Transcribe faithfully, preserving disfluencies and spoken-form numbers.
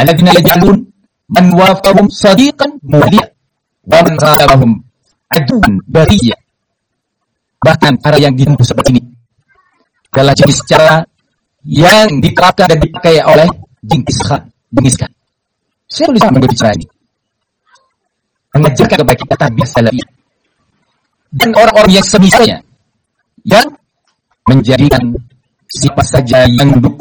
alladzina yaj'alun man wafaqahum sadiqan muwaliya wa man khalafahum aduan bariyya. Bahkan cara yang ditempuh seperti ini adalah jenis cara yang diterapkan dan dipakai oleh Genghis Khan. Genghis Khan. Syekhul Islam berbicara ini, mengajarkan kepada kita tabiat salafiyah dan orang-orang yang semisalnya yang menjadikan siapa saja yang mendukung